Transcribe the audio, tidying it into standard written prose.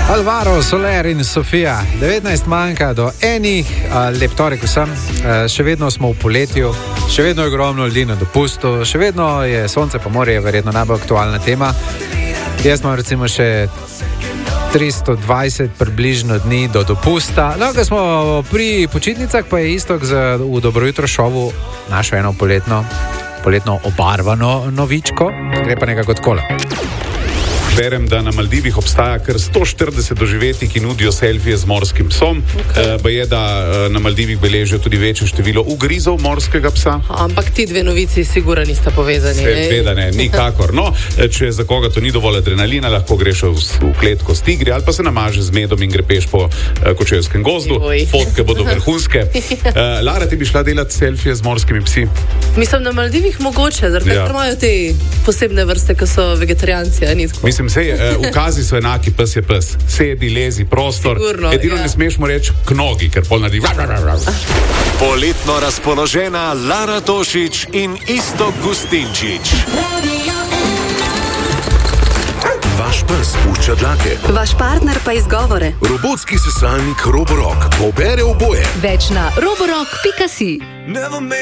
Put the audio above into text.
Alvaro, Soler in Sofija. 19 manjka do enih, lep torek vsem. Še vedno smo v poletju, še vedno je ogromno ljudi na dopustu, še vedno je sonce pa morje verjetno najbolj aktualna tema. Jaz imam recimo še 320 približno dni do dopusta. No, ko smo pri počitnicah, pa je Iztok v Dobro jutro šovu našel eno poletno obarvano novičko. Gre pa nekako takole. Berem, da na Maldivih obstaja kar 140 doživetij, ki nudijo selfije z morskim psom. Pa je, da na Maldivih beležijo tudi večje število ugrizov morskega psa. Ampak ti dve novici sigurno nista povezani. Seveda ne, nikakor. No, če za koga to ni dovolj adrenalina, lahko greš v kletko s tigri ali pa se namaže z medom in grepeš po Kočevskem gozdu. Fotke bodo vrhunske. Lara, ti bi šla delati selfije z morskimi psi? Mislim, na Maldivih mogoče, zaradi ker imajo te posebne vrste, ki so vegetarijanci, a ni tako. Mislim, ukazi so enaki, pes je pes. Sedi, lezi, prostor. Sigurno, edino ne smeš mu reči k nogi, ker pol naredi. Poletno razpoložena Lara Tošić in Iztok Gustinčič. Vaš pes pušča dlake. Vaš partner pa izgovore. Robotski sesalnik Roborock pobere oboje. Več na roborock.si.